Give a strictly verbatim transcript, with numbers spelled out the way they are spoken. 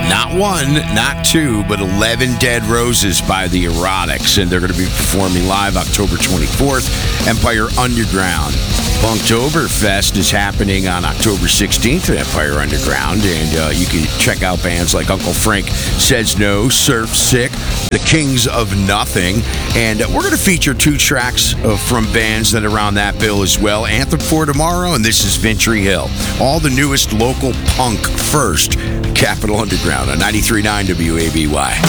Not one, not two, but eleven Dead Roses by the Erotics. And they're going to be performing live October twenty-fourth, Empire Underground. Punktoberfest is happening on October sixteenth at Empire Underground. And uh, you can check out bands like Uncle Frank Says No, Surf Sick, The Kings of Nothing. And uh, we're going to feature two tracks uh, from bands that are on that bill as well. Anthem for Tomorrow, and this is Ventry Hill. All the newest local punk first. Capital Underground on ninety-three point nine W A B Y.